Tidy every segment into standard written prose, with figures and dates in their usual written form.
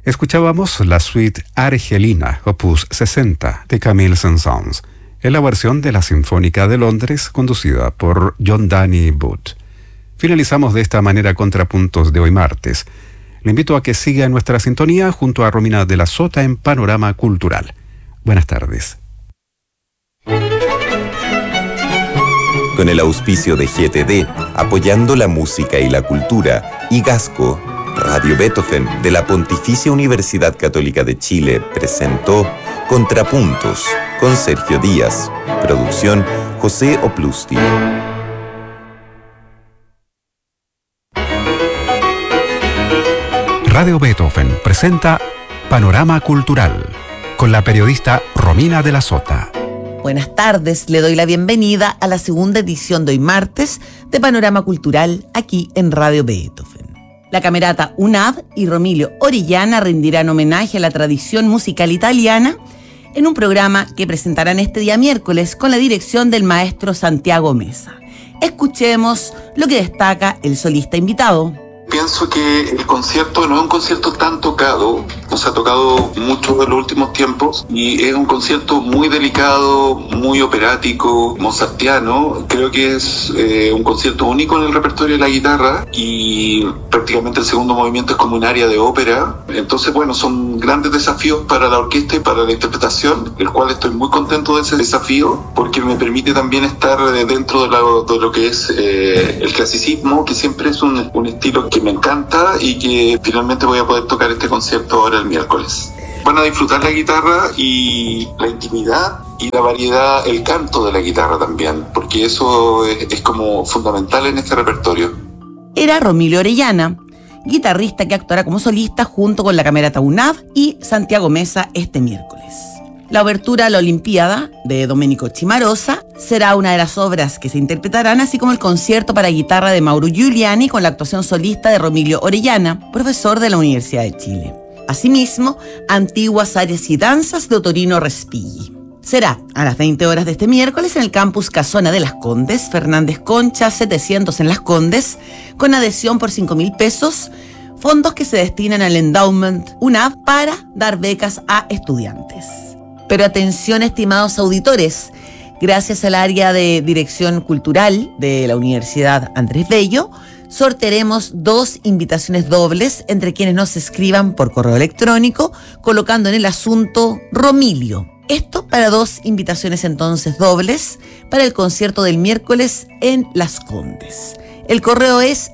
Escuchábamos la suite Argelina, opus 60, de Camille Saint-Saëns, en la versión de la Sinfónica de Londres, conducida por John Danny Booth. Finalizamos de esta manera Contrapuntos de hoy martes. Le invito a que siga en nuestra sintonía junto a Romina de la Sota en Panorama Cultural. Buenas tardes. Con el auspicio de GTD, apoyando la música y la cultura, y Gasco, Radio Beethoven de la Pontificia Universidad Católica de Chile presentó Contrapuntos con Sergio Díaz. Producción José Oplusti. Radio Beethoven presenta Panorama Cultural con la periodista Romina de la Sota. Buenas tardes, le doy la bienvenida a la segunda edición de hoy martes de Panorama Cultural aquí en Radio Beethoven. La camerata UNAV y Romilio Orellana rendirán homenaje a la tradición musical italiana en un programa que presentarán este día miércoles con la dirección del maestro Santiago Mesa. Escuchemos lo que destaca el solista invitado. Pienso que el concierto no es un concierto tan tocado, no se ha tocado mucho en los últimos tiempos, y es un concierto muy delicado, muy operático, mozartiano. Creo que es un concierto único en el repertorio de la guitarra, y prácticamente el segundo movimiento es como un aria de ópera. Entonces, bueno, son grandes desafíos para la orquesta y para la interpretación, el cual estoy muy contento de ese desafío, porque me permite también estar dentro de lo que es el clasicismo, que siempre es un estilo que me encanta y que finalmente voy a poder tocar este concierto ahora el miércoles. Van a disfrutar la guitarra y la intimidad y la variedad, el canto de la guitarra también, porque eso es como fundamental en este repertorio. Era Romilio Orellana, guitarrista que actuará como solista junto con la camerata UNAV y Santiago Mesa este miércoles. La obertura a la Olimpiada, de Domenico Cimarosa, será una de las obras que se interpretarán, así como el concierto para guitarra de Mauro Giuliani con la actuación solista de Romilio Orellana, profesor de la Universidad de Chile. Asimismo, antiguas arias y danzas de Otorino Respighi. Será a las 20 horas de este miércoles en el campus Casona de Las Condes, Fernández Concha 700 en Las Condes, con adhesión por 5.000 pesos, fondos que se destinan al Endowment UNAV para dar becas a estudiantes. Pero atención, estimados auditores, gracias al área de Dirección Cultural de la Universidad Andrés Bello, sortearemos 2 invitaciones dobles entre quienes nos escriban por correo electrónico, colocando en el asunto Romilio. Esto para 2 invitaciones entonces dobles para el concierto del miércoles en Las Condes. El correo es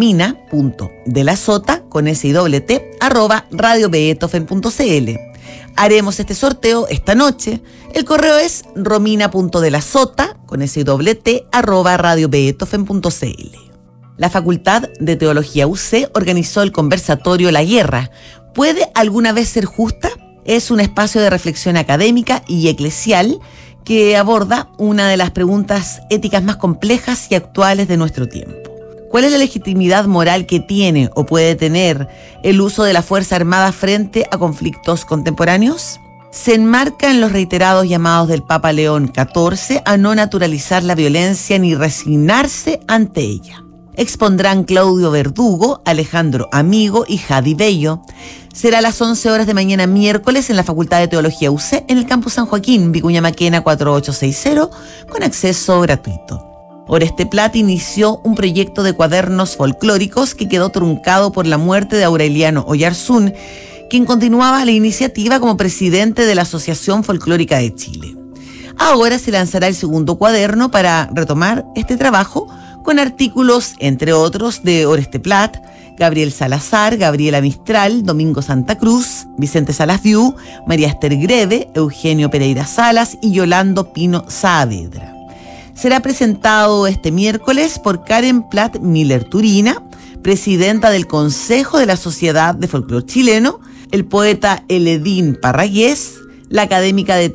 romina.delasota, con s-i-t, @radiobeethoven.cl. Haremos este sorteo esta noche. El correo es romina.delasota, con s-i-t, @radiobeethoven.cl. La Facultad de Teología UC organizó el conversatorio La Guerra. ¿Puede alguna vez ser justa? Es un espacio de reflexión académica y eclesial que aborda una de las preguntas éticas más complejas y actuales de nuestro tiempo. ¿Cuál es la legitimidad moral que tiene o puede tener el uso de la Fuerza Armada frente a conflictos contemporáneos? Se enmarca en los reiterados llamados del Papa León XIV a no naturalizar la violencia ni resignarse ante ella. Expondrán Claudio Verdugo, Alejandro Amigo y Jadi Bello. Será a las 11 horas de mañana miércoles en la Facultad de Teología UC en el campus San Joaquín, Vicuña Maquena 4860, con acceso gratuito. Oreste Plat inició un proyecto de cuadernos folclóricos que quedó truncado por la muerte de Aureliano Oyarzún, quien continuaba la iniciativa como presidente de la Asociación Folclórica de Chile. Ahora se lanzará el segundo cuaderno para retomar este trabajo con artículos, entre otros, de Oreste Plat, Gabriel Salazar, Gabriela Mistral, Domingo Santa Cruz, Vicente Salasviu, María Esther Greve, Eugenio Pereira Salas y Yolando Pino Saavedra. Será presentado este miércoles por Karen Plat Miller Turina, presidenta del Consejo de la Sociedad de Folclor Chileno, el poeta Eledín Parragués, la académica de